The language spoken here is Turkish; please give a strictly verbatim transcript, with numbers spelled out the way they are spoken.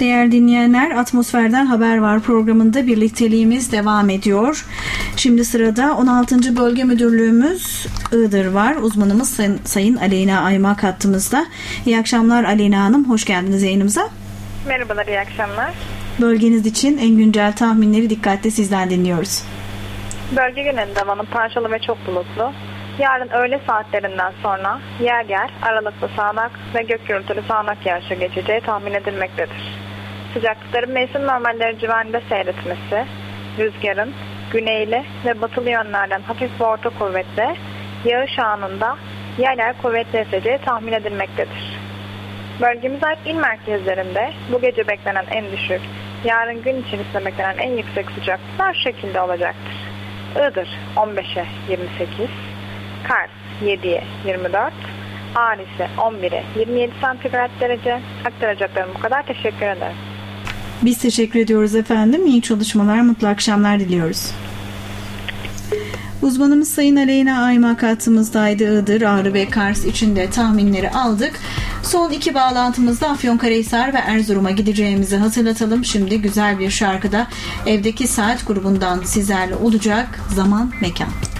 Değerli dinleyenler, Atmosfer'den Haber Var programında birlikteliğimiz devam ediyor. Şimdi sırada on altıncı Bölge Müdürlüğümüz Iğdır var. Uzmanımız Sayın, Sayın Aleyna Aymak hattımızda. İyi akşamlar Aleyna Hanım, hoş geldiniz yayınımıza. Merhabalar, iyi akşamlar. Bölgeniz için en güncel tahminleri dikkatle sizden dinliyoruz. Bölge genelinde havanın parçalı ve çok bulutlu. Yarın öğle saatlerinden sonra yer yer aralıklı sağanak ve gök gürültülü sağanak yağışı geçeceği tahmin edilmektedir. Sıcaklıkların mevsim normalleri civarında seyretmesi, rüzgarın güneyli ve batılı yönlerden hafif ve orta kuvvetle, yağış anında yer yer kuvvetli eseceği tahmin edilmektedir. Bölgemize ait il merkezlerinde bu gece beklenen en düşük, yarın gün içerisinde beklenen en yüksek sıcaklıklar şu şekilde olacaktır. Iğdır on beşe yirmi sekiz, Kars yediye yirmi dört, Ağrı ise on bire yirmi yedi santigrat derece. Aktaracaklarım bu kadar. Teşekkür ederim. Biz teşekkür ediyoruz efendim. İyi çalışmalar, mutlu akşamlar diliyoruz. Uzmanımız Sayın Aleyna Aymak hattımızdaydı. Iğdır, Ağrı ve Kars için de tahminleri aldık. Son iki bağlantımızda Afyonkarahisar ve Erzurum'a gideceğimizi hatırlatalım. Şimdi güzel bir şarkıda Evdeki Saat grubundan sizlerle olacak. Zaman, mekan.